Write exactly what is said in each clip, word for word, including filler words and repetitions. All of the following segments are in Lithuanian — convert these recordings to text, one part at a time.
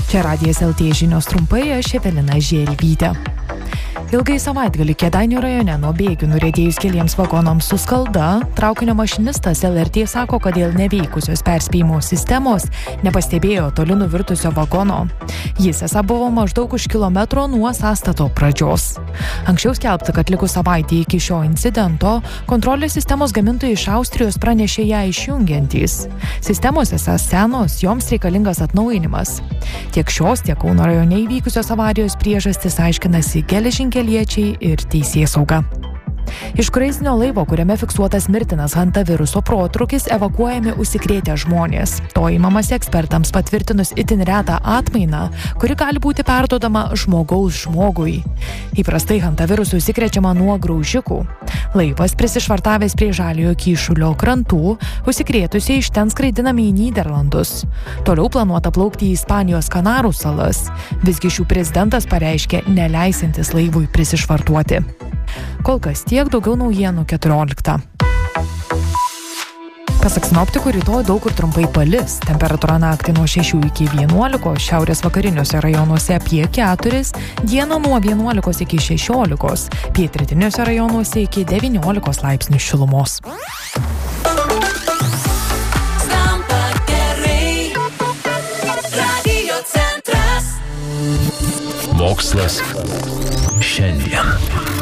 Čia Radijas L T žinios trumpai, aš Evelina Žėlyvytė. Ilgai savaitgalį Kėdainių rajone nuo bėgių nuriedėjus keliems vagonams su skalda, traukinio mašinistas L R T sako, kad dėl neveikusios perspėjimo sistemos nepastebėjo toli nuvirtusio vagono. Jis esą buvo maždaug už kilometro nuo sąstato pradžios. Anksčiau skelbta, kad likus savaitė iki šio incidento, kontrolės sistemos gamintojai iš Austrijos pranešė ją išjungiantys. Sistemos esą senos, joms reikalingas atnaujinimas. Tiek šios, tiek Kauno rajone įvykusios avarijos priežastis aiškinasi geležinkeliečiai ir teisėsauga. Iš kruizinio laivo, kuriame fiksuotas mirtinas hantaviruso protrūkis, evakuojami užsikrėtę žmonės. To įmamasi ekspertams patvirtinus itin retą atmainą, kuri gali būti perduodama žmogaus žmogui. Įprastai hantavirusu užsikrečiama nuo graužikų. Laivas prisišvartavęs prie Žaliojo Kyšulio krantų, užsikrėtusiai iš ten skraidinami į Nyderlandus. Toliau planuota plaukti į Ispanijos Kanarų salas. Visgi šių prezidentas pareiškė neleisintis laivui prisišvartuoti. Kol kas tiek, daugiau naujienų keturioliktą. Pasak sinoptikų, rytoj daug kur trumpai palis. Temperatūra naktį nuo šešių iki vienuolikos, šiaurės vakariniuose rajonuose apie keturis, dieną nuo vienuolikos iki šešiolikos, pietrytiniuose rajonuose iki devyniolikos laipsnių šilumos. Mokslas šiandien.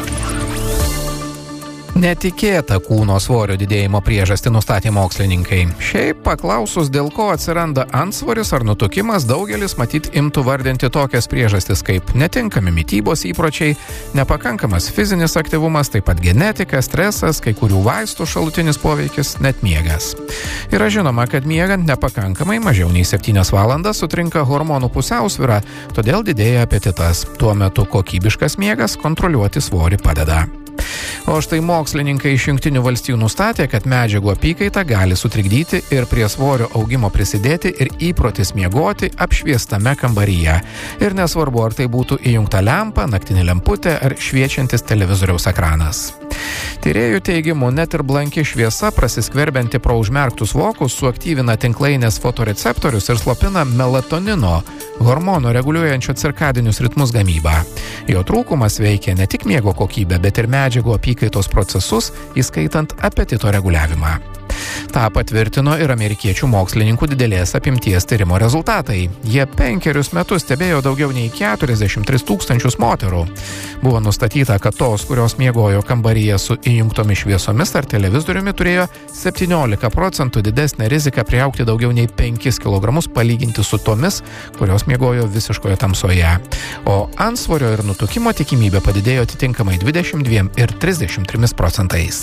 Netikėtą kūno svorio didėjimo priežastį nustatė mokslininkai. Šiaip paklausus, dėl ko atsiranda antsvoris ar nutukimas, daugelis matyt imtų vardinti tokias priežastis kaip netinkami mitybos įpročiai, nepakankamas fizinis aktyvumas, taip pat genetika, stresas, kai kurių vaistų šalutinis poveikis, net miegas. Yra žinoma, kad miegant nepakankamai mažiau nei septynias valandas sutrinka hormonų pusiausvyra, todėl didėja apetitas. Tuo metu kokybiškas miegas kontroliuoti svorį padeda. O štai mokslininkai iš Jungtinių valstijų nustatė, kad medžiagų apykaita gali sutrikdyti ir prie svorio augimo prisidėti ir įprotis miegoti apšviestame kambaryje. Ir nesvarbu, ar tai būtų įjungta lempa, naktinė lemputė ar šviečiantis televizoriaus ekranas. Tyrėjų teigimu, net ir blanki šviesa prasiskverbianti pro užmerktus vokus suaktyvina tinklainės fotoreceptorius ir slopina melatonino, hormono reguliuojančio cirkadinius ritmus gamybą. Jo trūkumas veikia ne tik miego kokybę, bet ir medžiagų apykaitos procesus, įskaitant apetito reguliavimą. Ta patvirtino ir amerikiečių mokslininkų didelės apimties tyrimo rezultatai. Jie penkerius metus stebėjo daugiau nei keturiasdešimt tris tūkstančius moterų. Buvo nustatyta, kad tos, kurios miegojo kambaryje su įjungtomis šviesomis ar televizoriumi, turėjo septyniolika procentų didesnę riziką priaugti daugiau nei penkis kilogramus palyginti su tomis, kurios miegojo visiškoje tamsoje. O antsvorio ir nutukimo tikimybė padidėjo atitinkamai dvidešimt dviem ir trisdešimt trimis procentais.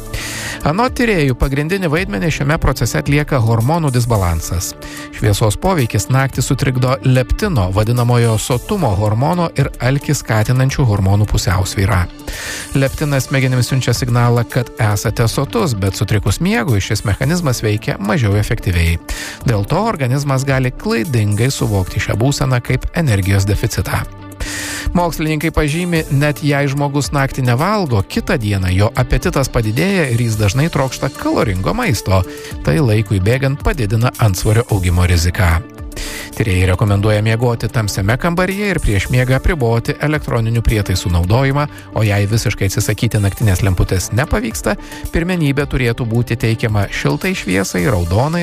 Anot tyrėjų, pagrindinį vaidmenį šiame procese atlieka hormonų disbalansas. Šviesos poveikis naktį sutrikdo leptino, vadinamojo sotumo hormono ir alkį skatinančių hormonų pusiausvyrą. Leptinas smegenims siunčia signalą, kad esate sotus, bet sutrikus miegui šis mechanizmas veikia mažiau efektyviai. Dėl to organizmas gali klaidingai suvokti šią būseną kaip energijos deficitą. Mokslininkai pažymi, net jei žmogus naktį nevalgo, kitą dieną jo apetitas padidėja ir jis dažnai trokšta kaloringo maisto. Tai laikui bėgant padidina antsvorio augimo riziką. Tyrėjai rekomenduoja miegoti tamsiame kambaryje ir prieš miegą apriboti elektroninių prietaisų naudojimą, o jei visiškai atsisakyti naktinės lemputės nepavyksta, pirmenybė turėtų būti teikiama šiltai šviesai, raudonai